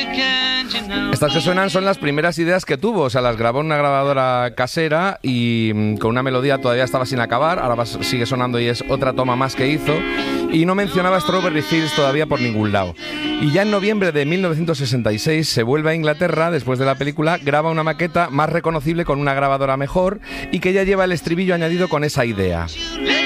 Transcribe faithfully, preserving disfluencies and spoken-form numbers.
Estas que suenan son las primeras ideas que tuvo, o sea, las grabó en una grabadora casera y mmm, con una melodía todavía estaba sin acabar, ahora va, sigue sonando y es otra toma más que hizo, y no mencionaba Strawberry Fields todavía por ningún lado. Y ya en noviembre de mil novecientos sesenta y seis se vuelve a Inglaterra, después de la película, graba una maqueta más reconocible con una grabadora mejor y que ya lleva el estribillo añadido con esa idea.